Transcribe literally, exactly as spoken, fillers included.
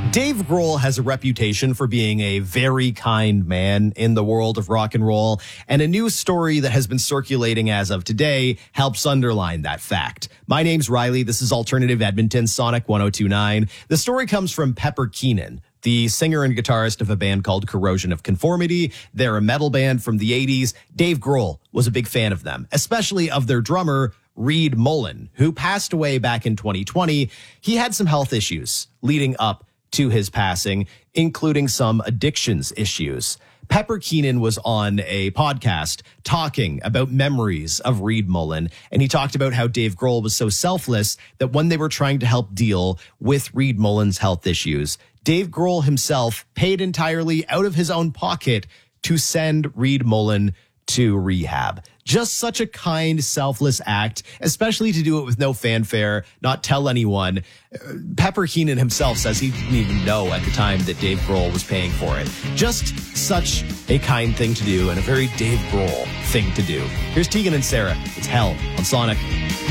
Dave Grohl has a reputation for being a very kind man in the world of rock and roll, and a new story that has been circulating as of today helps underline that fact. My name's Riley. This is Alternative Edmonton, Sonic one oh two point nine. The story comes from Pepper Keenan, the singer and guitarist of a band called Corrosion of Conformity. They're a metal band from the eighties. Dave Grohl was a big fan of them, especially of their drummer, Reed Mullin, who passed away back in twenty twenty. He had some health issues leading up to his passing, including some addictions issues. Pepper Keenan was on a podcast talking about memories of Reed Mullin, and he talked about how Dave Grohl was so selfless that when they were trying to help deal with Reed Mullin's health issues, Dave Grohl himself paid entirely out of his own pocket to send Reed Mullin to rehab. Just such a kind, selfless act, especially to do it with no fanfare, not tell anyone. Pepper Keenan himself says he didn't even know at the time that Dave Grohl was paying for it. Just such a kind thing to do and a very Dave Grohl thing to do. Here's Tegan and Sarah. It's Hell on Sonic.